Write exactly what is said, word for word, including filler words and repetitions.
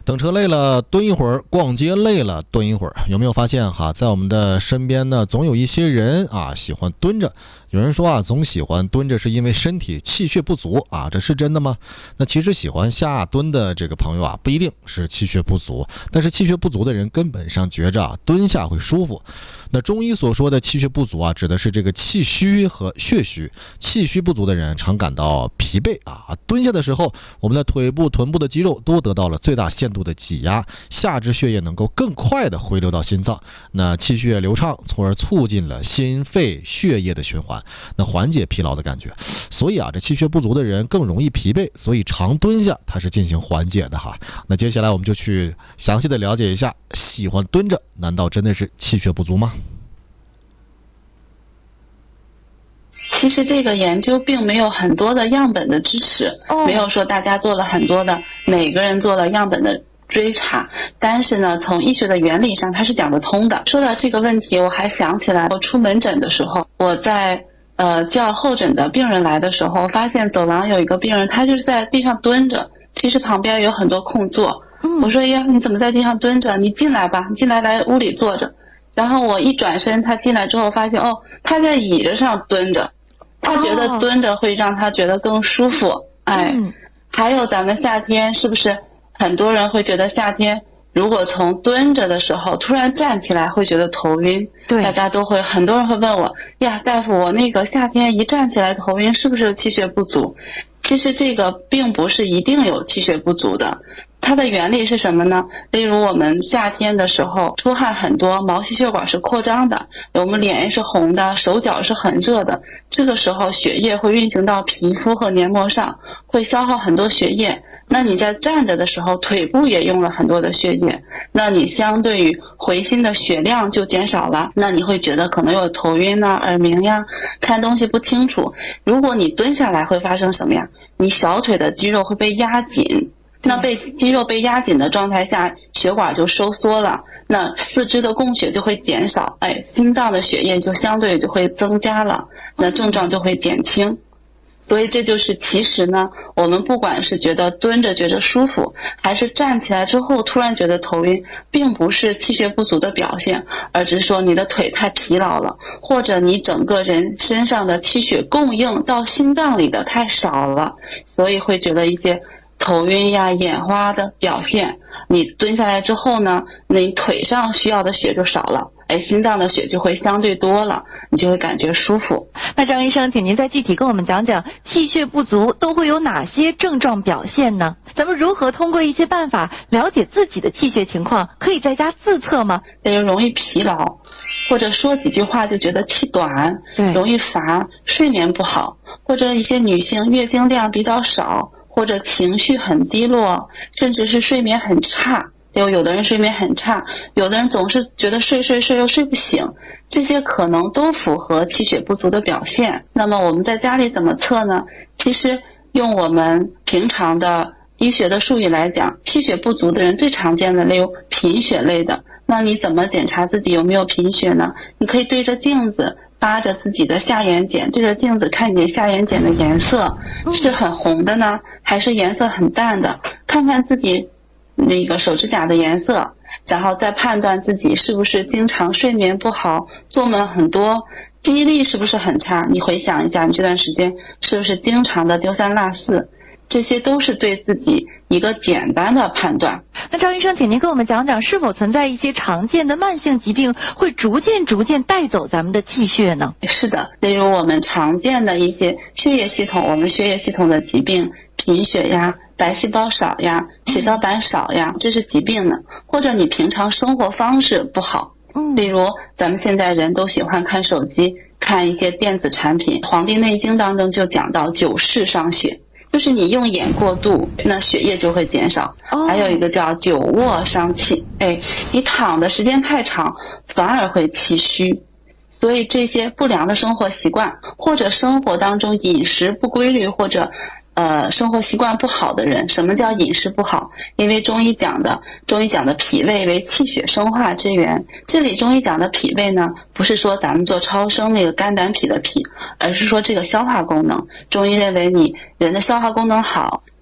等车累了蹲一会儿，逛街累了蹲一会儿，有没有发现哈，在我们的身边呢，总有一些人啊喜欢蹲着。有人说啊，总喜欢蹲着是因为身体气血不足啊，这是真的吗？那其实喜欢下蹲的这个朋友啊，不一定是气血不足，但是气血不足的人根本上觉着啊蹲下会舒服。那中医所说的气血不足啊，指的是这个气虚和血虚。气虚不足的人常感到疲惫啊，蹲下的时候，我们的腿部、臀部的肌肉都得到了最大限度的挤压，下肢血液能够更快的回流到心脏，那气血流畅，从而促进了心肺血液的循环，那缓解疲劳的感觉。所以啊，这气血不足的人更容易疲惫，所以常蹲下它是进行缓解的哈。那接下来我们就去详细的了解一下，喜欢蹲着难道真的是气血不足吗？ 其实这个研究并没有很多的样本的支持，哦、没有说大家做了很多的，每个人做了样本的追查，但是呢，从医学的原理上它是讲得通的。说到这个问题，我还想起来，我出门诊的时候，我在呃叫候诊的病人来的时候，发现走廊有一个病人，他就是在地上蹲着，其实旁边有很多空座。嗯、我说呀，你怎么在地上蹲着？你进来吧，你进来来屋里坐着。然后我一转身，他进来之后发现，哦，他在椅子上蹲着。他觉得蹲着会让他觉得更舒服，哦、哎，嗯、还有咱们夏天是不是很多人会觉得夏天如果从蹲着的时候突然站起来会觉得头晕？对，大家都会，很多人会问我呀，大夫，我那个夏天一站起来头晕，是不是气血不足？其实这个并不是一定有气血不足的。它的原理是什么呢？例如我们夏天的时候出汗很多，毛细血管是扩张的，我们脸是红的，手脚是很热的，这个时候血液会运行到皮肤和黏膜上，会消耗很多血液。那你在站着的时候，腿部也用了很多的血液，那你相对于回心的血量就减少了，那你会觉得可能有头晕啊、耳鸣呀、看东西不清楚。如果你蹲下来会发生什么呀？你小腿的肌肉会被压紧，那被肌肉被压紧的状态下，血管就收缩了，那四肢的供血就会减少，哎，心脏的血液就相对就会增加了，那症状就会减轻。所以这就是其实呢，我们不管是觉得蹲着觉得舒服，还是站起来之后突然觉得头晕，并不是气血不足的表现，而只是说你的腿太疲劳了，或者你整个人身上的气血供应到心脏里的太少了，所以会觉得一些头晕呀、眼花的表现。你蹲下来之后呢，那你腿上需要的血就少了，哎，心脏的血就会相对多了，你就会感觉舒服。 那张医生，请您再具体跟我们讲讲气血不足都会有哪些症状表现呢？咱们如何通过一些办法了解自己的气血情况？可以在家自测吗？ 那就容易疲劳，或者说几句话就觉得气短，容易乏，睡眠不好，或者一些女性月经量比较少，或者情绪很低落，甚至是睡眠很差。有有的人睡眠很差，有的人总是觉得睡睡睡又睡不醒，这些可能都符合气血不足的表现。那么我们在家里怎么测呢？其实用我们平常的医学的术语来讲，气血不足的人最常见的例如贫血类的，那你怎么检查自己有没有贫血呢？你可以对着镜子扒着自己的下眼睑，对着镜子看你下眼睑的颜色是很红的呢，还是颜色很淡的，看看自己那个手指甲的颜色，然后再判断自己是不是经常睡眠不好，做梦很多，记忆力是不是很差。你回想一下，你这段时间是不是经常的丢三落四，这些都是对自己一个简单的判断。 那张医生，请您跟我们讲讲，是否存在一些常见的慢性疾病会逐渐逐渐带走咱们的气血呢？ 是的，例如我们常见的一些血液系统，我们血液系统的疾病，贫血呀、白细胞少呀、血小板少呀，这是疾病呢。或者你平常生活方式不好，例如咱们现在人都喜欢看手机，看一些电子产品，《黄帝内经》当中就讲到久视伤血，就是你用眼过度，那血液就会减少。Oh. 还有一个叫久卧伤气，哎，你躺的时间太长，反而会气虚。所以这些不良的生活习惯，或者生活当中饮食不规律，或者呃生活习惯不好的人。什么叫饮食不好？因为中医讲的中医讲的脾胃为气血生化之源，这里中医讲的脾胃呢，不是说咱们做超声那个肝胆脾的脾，而是说这个消化功能。中医认为你人的消化功能好，